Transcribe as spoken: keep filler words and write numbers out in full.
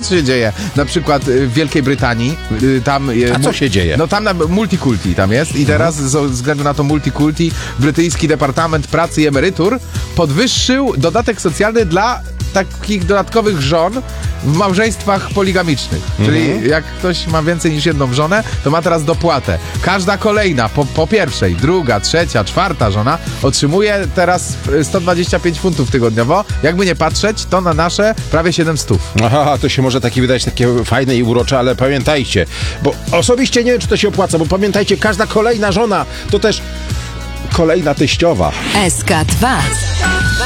co się dzieje na przykład w Wielkiej Brytanii. Tam, A co się dzieje? No tam na multikulti tam jest i teraz mhm. ze względu na to multikulti brytyjski Departament Pracy i Emerytur podwyższył dodatek socjalny dla takich dodatkowych żon w małżeństwach poligamicznych. Czyli mhm. jak ktoś ma więcej niż jedną żonę, to ma teraz dopłatę. Każda kolejna, po, po pierwszej, druga, trzecia, czwarta żona otrzymuje teraz sto dwadzieścia pięć funtów tygodniowo. Jakby nie patrzeć, to na nasze prawie siedemset. Aha, to się może takie wydać takie fajne i urocze, ale pamiętajcie, bo osobiście nie wiem, czy to się opłaca, bo pamiętajcie, każda kolejna żona to też kolejna teściowa. S K dwa.